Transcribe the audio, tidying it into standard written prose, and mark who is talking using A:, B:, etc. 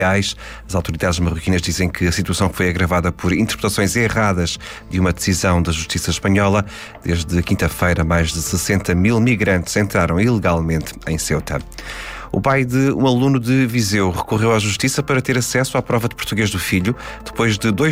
A: As autoridades marroquinas dizem que a situação foi agravada por interpretações erradas de uma decisão da Justiça espanhola. Desde quinta-feira, mais de 60 mil migrantes entraram ilegalmente em Ceuta. O pai de um aluno de Viseu recorreu à Justiça para ter acesso à prova de português do filho, depois de 2